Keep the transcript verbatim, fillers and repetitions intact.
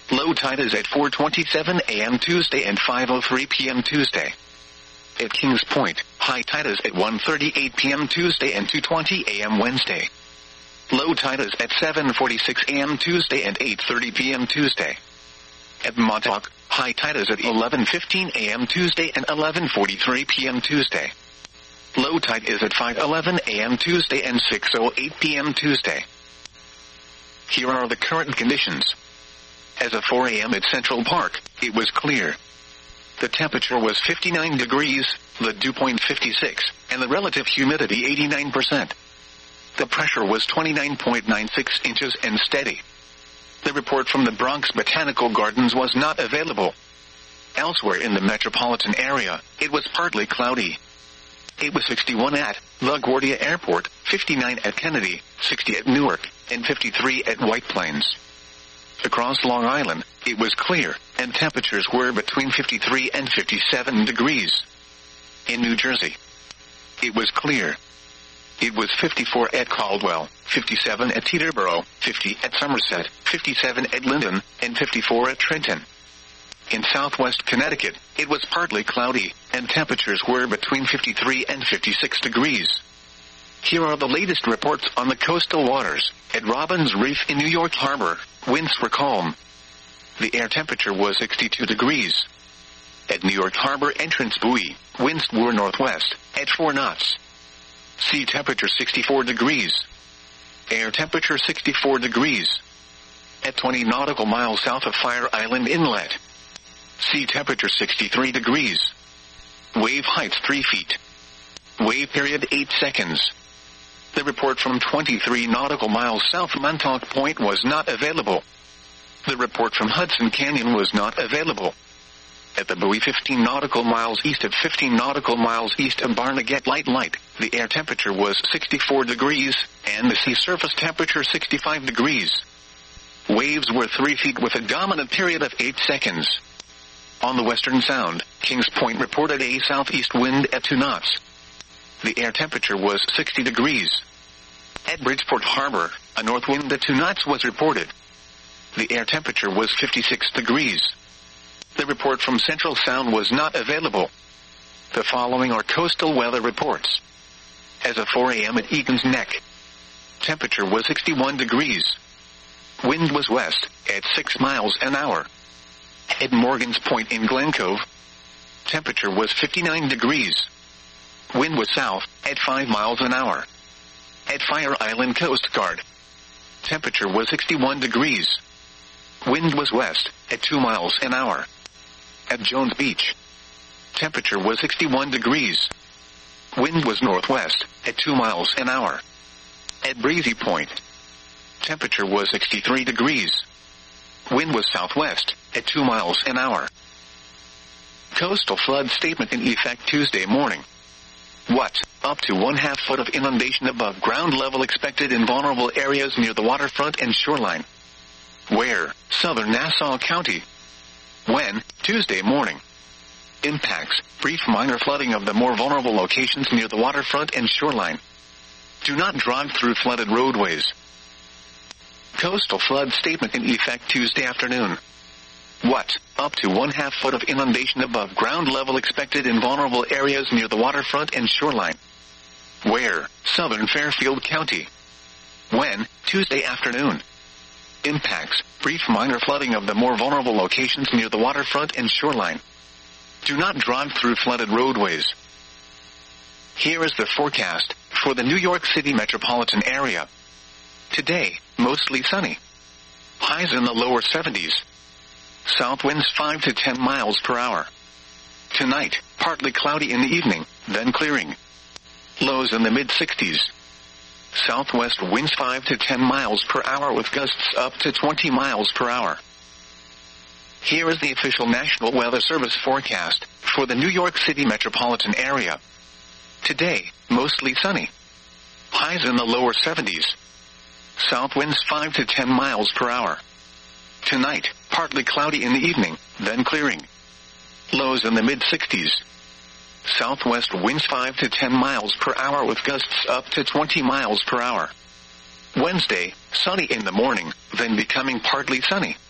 Low tide is at four twenty-seven a m Tuesday and five oh three p m Tuesday. At Kings Point, high tide is at one thirty-eight p m Tuesday and two twenty a m Wednesday. Low tide is at seven forty-six a m Tuesday and eight thirty p m Tuesday. At Montauk, high tide is at eleven fifteen a m Tuesday and eleven forty-three p m Tuesday. Low tide is at five eleven a m Tuesday and six oh eight p m Tuesday. Here are the current conditions. As of four a m at Central Park, it was clear. The temperature was fifty-nine degrees, the dew point fifty-six, and the relative humidity eighty-nine percent. The pressure was twenty-nine point nine six inches and steady. The report from the Bronx Botanical Gardens was not available. Elsewhere in the metropolitan area, it was partly cloudy. It was sixty-one at LaGuardia Airport, fifty-nine at Kennedy, sixty at Newark, and fifty-three at White Plains. Across Long Island, it was clear, and temperatures were between fifty-three and fifty-seven degrees. In New Jersey, it was clear. It was fifty-four at Caldwell, fifty-seven at Teterboro, fifty at Somerset, fifty-seven at Linden, and fifty-four at Trenton. In southwest Connecticut, it was partly cloudy, and temperatures were between fifty-three and fifty-six degrees. Here are the latest reports on the coastal waters. At Robbins Reef in New York Harbor, winds were calm. The air temperature was sixty-two degrees. At New York Harbor Entrance Buoy, winds were northwest, at four knots. Sea temperature sixty-four degrees. Air temperature sixty-four degrees. At twenty nautical miles south of Fire Island Inlet. Sea temperature sixty-three degrees. Wave height three feet. Wave period eight seconds. The report from twenty-three nautical miles south of Montauk Point was not available. The report from Hudson Canyon was not available. At the buoy fifteen nautical miles east of fifteen nautical miles east of Barnegat Light Light, the air temperature was sixty-four degrees, and the sea surface temperature sixty-five degrees. Waves were three feet with a dominant period of eight seconds. On the Western Sound, Kings Point reported a southeast wind at two knots. The air temperature was sixty degrees. At Bridgeport Harbor, a north wind at two knots was reported. The air temperature was fifty-six degrees. The report from Central Sound was not available. The following are coastal weather reports. As of four a m at Egan's Neck, temperature was sixty-one degrees. Wind was west, at six miles an hour. At Morgan's Point in Glen Cove, temperature was fifty-nine degrees. Wind was south, at five miles an hour. At Fire Island Coast Guard, temperature was sixty-one degrees. Wind was west, at two miles an hour. At Jones Beach, temperature was sixty-one degrees. Wind was northwest, at two miles an hour. At Breezy Point, temperature was sixty-three degrees. Wind was southwest, at two miles an hour. Coastal flood statement in effect Tuesday morning. What? Up to one half foot of inundation above ground level expected in vulnerable areas near the waterfront and shoreline. Where? Southern Nassau County. When? Tuesday morning. Impacts: brief minor flooding of the more vulnerable locations near the waterfront and shoreline. Do not drive through flooded roadways. Coastal flood statement in effect Tuesday afternoon. What? Up to one half foot of inundation above ground level expected in vulnerable areas near the waterfront and shoreline. Where? Southern Fairfield County. When? Tuesday afternoon. Impacts: brief minor flooding of the more vulnerable locations near the waterfront and shoreline. Do not drive through flooded roadways. Here is the forecast for the New York City metropolitan area. Today, mostly sunny. Highs in the lower seventies. South winds five to ten miles per hour. Tonight, partly cloudy in the evening, then clearing. Lows in the mid-sixties. Southwest winds five to ten miles per hour with gusts up to twenty miles per hour. Here is the official National Weather Service forecast for the New York City metropolitan area. Today, mostly sunny. Highs in the lower seventies. South winds five to ten miles per hour. Tonight, partly cloudy in the evening, then clearing. Lows in the mid-sixties. Southwest winds five to ten miles per hour with gusts up to twenty miles per hour. Wednesday, sunny in the morning, then becoming partly sunny.